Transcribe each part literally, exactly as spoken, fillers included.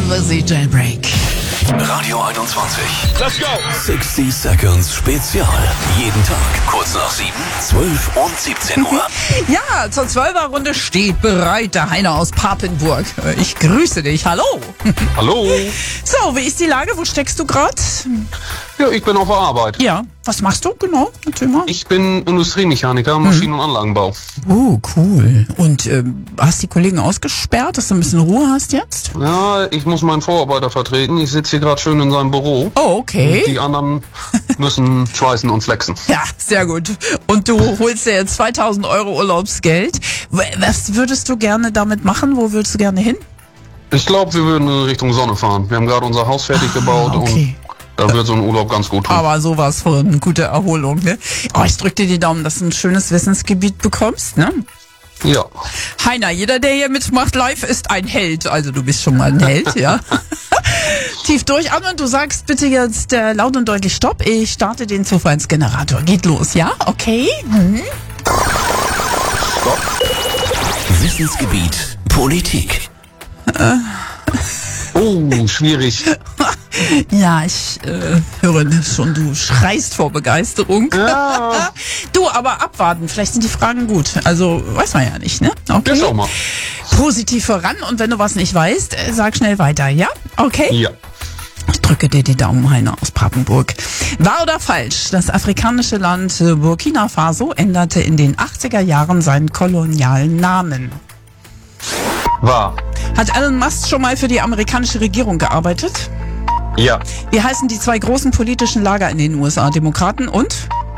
Musik Jailbreak. Radio einundzwanzig. Let's go! sixty Seconds Spezial. Jeden Tag kurz nach sieben, zwölf und siebzehn Uhr. Ja, zur Zwölferrunde steht bereit der Heiner aus Papenburg. Ich grüße dich. Hallo. Hallo? So, wie ist die Lage? Wo steckst du gerade? Ja, ich bin auf der Arbeit. Ja. Was machst du genau? Erzähl mal. Ich bin Industriemechaniker, Maschinen- und Anlagenbau. Oh, cool. Und ähm, hast die Kollegen ausgesperrt, dass du ein bisschen Ruhe hast jetzt? Ja, ich muss meinen Vorarbeiter vertreten. Ich sitze hier gerade schön in seinem Büro. Oh, okay. Die anderen müssen schweißen und flexen. Ja, sehr gut. Und du holst dir jetzt zweitausend Euro Urlaubsgeld. Was würdest du gerne damit machen? Wo würdest du gerne hin? Ich glaube, wir würden in Richtung Sonne fahren. Wir haben gerade unser Haus fertig gebaut okay. und da wird so ein Urlaub ganz gut tun. Aber sowas von gute Erholung, ne? Oh, ich drück dir die Daumen, dass du ein schönes Wissensgebiet bekommst, ne? Ja. Heiner, jeder, der hier mitmacht live, ist ein Held. Also du bist schon mal ein Held, ja? Tief durchatmen, du sagst bitte jetzt äh, laut und deutlich Stopp. Ich starte den Zufallsgenerator. Geht los, ja? Okay? Mhm. Stopp. Wissensgebiet Politik. Äh. Oh, schwierig. Ja, ich äh, höre schon, du schreist vor Begeisterung. Ja. Du, aber abwarten, vielleicht sind die Fragen gut. Also, weiß man ja nicht, ne? Okay. Ja, schau mal. Positiv voran und wenn du was nicht weißt, äh, sag schnell weiter, ja? Okay? Ja. Ich drücke dir die Daumen, Heiner aus Papenburg. Wahr oder falsch? Das afrikanische Land äh, Burkina Faso änderte in den achtziger Jahren seinen kolonialen Namen. Wahr. Hat Elon Musk schon mal für die amerikanische Regierung gearbeitet? Ja. Wie heißen die zwei großen politischen Lager in den U S A? Demokraten und?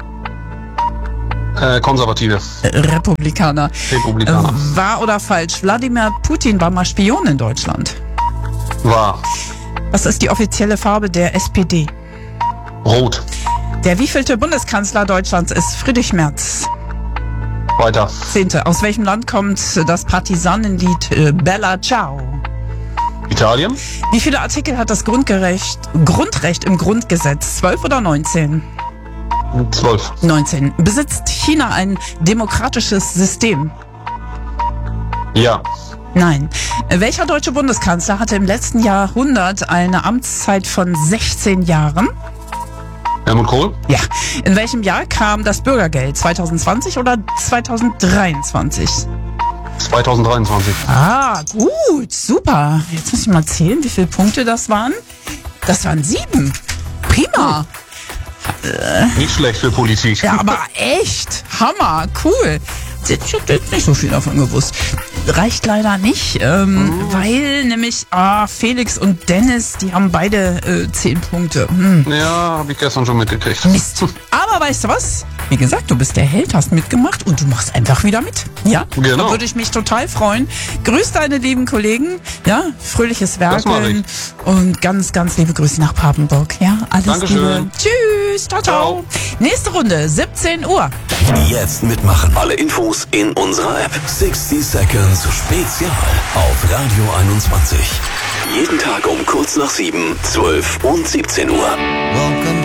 Äh, Konservative. Äh, Republikaner. Republikaner. Äh, wahr oder falsch? Wladimir Putin war mal Spion in Deutschland. Wahr. Was ist die offizielle Farbe der S P D? Rot. Der wievielte Bundeskanzler Deutschlands ist Friedrich Merz? Weiter. Zehnte. Aus welchem Land kommt das Partisanenlied äh, Bella Ciao? Italien. Wie viele Artikel hat das Grundgerecht, Grundrecht im Grundgesetz? Zwölf oder neunzehn? Zwölf. neunzehn. Besitzt China ein demokratisches System? Ja. Nein. Welcher deutsche Bundeskanzler hatte im letzten Jahrhundert eine Amtszeit von sechzehn Jahren? Helmut Kohl. Ja. In welchem Jahr kam das Bürgergeld? zwanzig zwanzig oder zwanzig dreiundzwanzig? zwanzig dreiundzwanzig. Ah, gut, super. Jetzt muss ich mal zählen, wie viele Punkte das waren. Das waren sieben. Prima. Nicht schlecht für Politik. Ja, aber echt. Hammer, cool. Ich hab nicht so viel davon gewusst. Reicht leider nicht, ähm, mhm. weil nämlich ah, Felix und Dennis, die haben beide äh, zehn Punkte. Hm. Ja, habe ich gestern schon mitgekriegt. Mist. Aber weißt du was? Wie gesagt, du bist der Held, hast mitgemacht und du machst einfach wieder mit. Ja, genau. Da würde ich mich total freuen. Grüß deine lieben Kollegen. Ja, fröhliches Werkeln und ganz, ganz liebe Grüße nach Papenburg. Ja, alles Dankeschön. Liebe. Tschüss, ciao, ciao, ciao. Nächste Runde, siebzehn Uhr. Jetzt mitmachen. Alle Infos in unserer App. sixty Seconds Spezial auf Radio einundzwanzig. Jeden Tag um kurz nach sieben, zwölf und siebzehn Uhr.